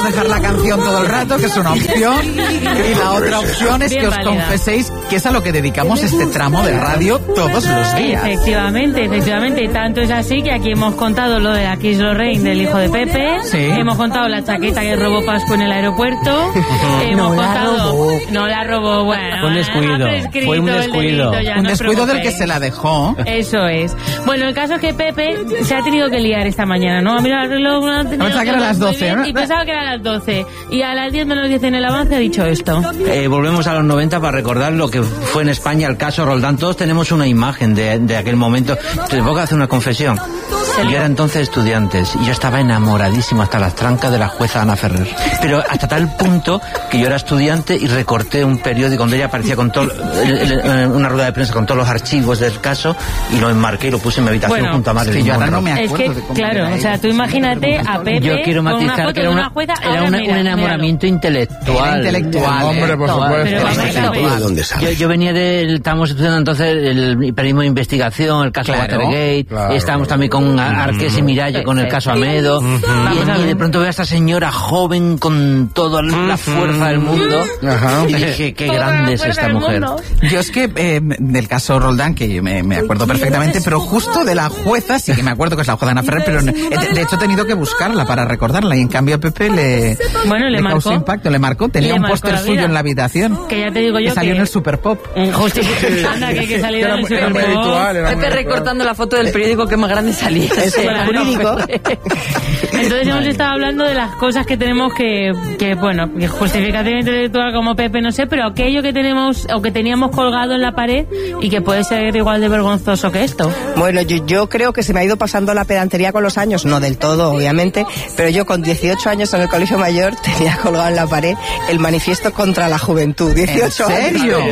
podemos dejar la canción todo el rato, que es una opción. Y la otra opción es que os confeséis que es a lo que dedicamos este tramo de radio todos los días. Efectivamente. Y tanto es así que aquí hemos contado lo de la Kiss Lorraine del hijo de Pepe. Sí. Hemos contado la chaqueta que robó Pascu en el aeropuerto. Hemos contado... No la robó, bueno. Fue un descuido. Fue un descuido. Un descuido del que se la dejó. Eso es. Bueno, el caso es que Pepe se ha tenido que liar esta mañana, ¿no? Mira el reloj. Pensaba que eran las 12, ¿no? Y pensaba que eran las 12. Y a las 10 menos 10 en el avance ha dicho esto. Volvemos a los 90 para recordar lo que fue en España el caso Roldán. Todos tenemos una imagen de aquel momento. Te tengo que hacer una confesión. Yo era entonces estudiante y yo estaba enamoradísimo hasta las trancas de la jueza Ana Ferrer. Pero hasta tal punto que yo era estudiante y recorté un periódico donde ella aparecía con todo una rueda de prensa con todos los archivos del caso y lo enmarqué y lo puse en mi habitación junto a Marilyn Monroe. No me acuerdo es que, claro, o sea, tú imagínate a Pepe. Yo quiero matizar que era una jueza, un enamoramiento intelectual. Hombre, por supuesto. Yo venía estábamos estudiando entonces el periodismo de investigación, el caso Watergate, estábamos también con Arqués y Miralles con el caso Amedo, y de pronto veo a esta señora joven con toda la fuerza del mundo, y dije, qué grande es esta mujer. Yo es que del caso Roldán, que me acuerdo perfectamente, pero justo de la jueza, sí que me acuerdo que es la jueza Ana Ferrer, pero de hecho he tenido que buscarla para recordarla, y en cambio a Pepe le causó impacto, le marcó, tenía un póster suyo en la habitación, que ya te digo yo que salió en el Super Pop. Anda, que salió en el Super Pop. Pepe recortando la foto del periódico que más grande salía. Eso era jurídico. Entonces hemos estado hablando de las cosas que tenemos que bueno, que justificación intelectual como Pepe, no sé, pero aquello que tenemos o que teníamos colgado en la pared y que puede ser igual de vergonzoso que esto. Bueno, yo creo que se me ha ido pasando la pedantería con los años, no del todo, obviamente, pero yo con 18 años en el Colegio Mayor tenía colgado en la pared el manifiesto contra la juventud. 18 años. ¿En serio?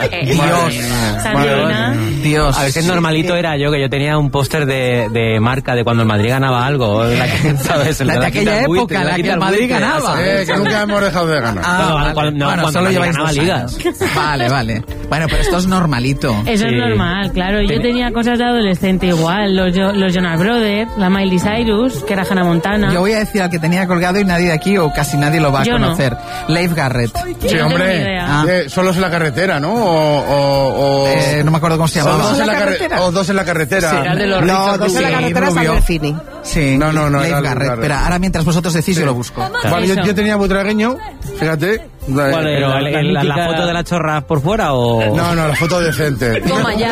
Dios. A ver, qué normalito era yo, que yo tenía un póster de marca de cuando el Madrid ganaba algo. ¿Sabes? La de aquella época, la que el Madrid ganaba. Que nunca hemos dejado de ganar. Cuando solo lleváis ganaba ligas. Vale. Bueno, pero esto es normalito. Eso es normal, claro. Yo tenía cosas de adolescente igual. Los Jonas Brothers, la Miley Cyrus, que era Hannah Montana. Yo voy a decir al que tenía colgado y nadie de aquí o casi nadie lo va a conocer. Leif Garrett. Sí, hombre. Solos en la carretera, ¿no? No me acuerdo cómo se llamaba. Dos en la carretera. Dos en la carretera es Alberfini. Sí, no. Leif Garrett. Espera, ahora mientras vosotros decís yo lo busco. Vale, yo tenía butragueño, fíjate. ¿Cuál era? ¿La foto de la chorra por fuera o...? No, la foto decente. Toma ya.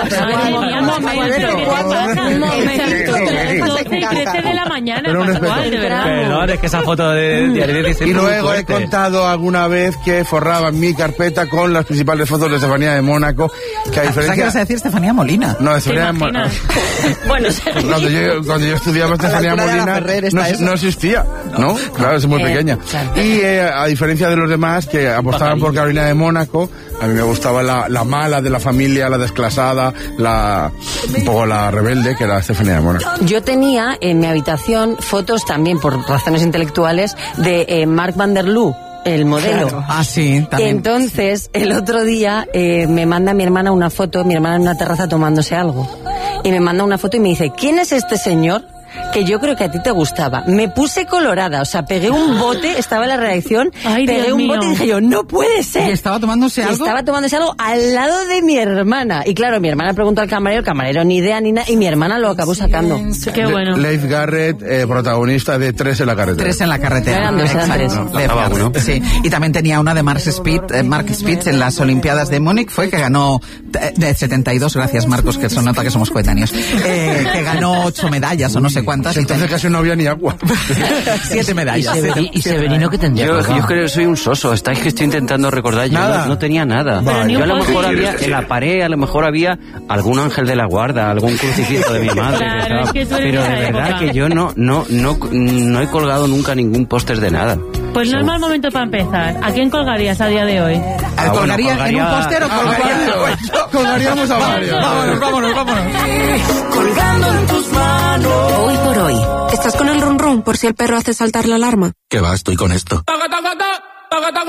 Un momento. 12 y 13 de la mañana. Pero es que esa foto de 16. Y luego he contado alguna vez que forraba mi carpeta con las principales fotos de Estefanía de Mónaco, que a diferencia... ¿Qué vas a decir Estefanía Molina? No, Estefanía de Mónaco. Bueno, cuando yo estudiaba Estefanía Molina no existía, ¿no? Claro, es muy pequeña. Y a diferencia de los demás que apostaban por Carolina de Mónaco, a mí me gustaba la mala de la familia, la desclasada, un poco la rebelde, que era Estefanía de Mónaco. Yo tenía en mi habitación fotos también, por razones intelectuales, de Mark Van der Loo, el modelo. Claro. Ah, sí, también. Entonces, el otro día me manda mi hermana una foto, mi hermana en una terraza tomándose algo, y me manda una foto y me dice, ¿quién es este señor? Que yo creo que a ti te gustaba. Me puse colorada, o sea, pegué un bote, estaba en la redacción, pegué un bote y dije yo, no puede ser. ¿Y estaba tomándose algo? Estaba tomándose algo al lado de mi hermana. Y claro, mi hermana preguntó al camarero, el camarero ni idea ni nada, y mi hermana lo acabó sacando. Qué bueno. Leif Garrett, protagonista de 3 en la carretera. 3 en la carretera. Eran dos, eran tres. Sí. Y también tenía una de Mark Spitz en las Olimpiadas de Múnich, fue que ganó de 72, gracias Marcos, que se nota que somos coetáneos, que ganó 8 medallas o no sé cuántas. Entonces casi no había ni agua. 7 medallas. ¿Y Severino qué tendría? Yo creo que soy un soso. Estáis que estoy intentando recordar. Yo no tenía nada. Yo a lo mejor había, en la pared, a lo mejor había algún ángel de la guarda, algún crucifijo de mi madre. Claro, pero de verdad que yo no he colgado nunca ningún póster de nada. Pues no es mal momento para empezar. ¿A quién colgarías a día de hoy? ¿Colgaría en un póster o colgaríamos a varios? Vámonos. Colgando en tus manos. Hoy por hoy. ¿Estás con el run run por si el perro hace saltar la alarma? Que va, estoy con esto.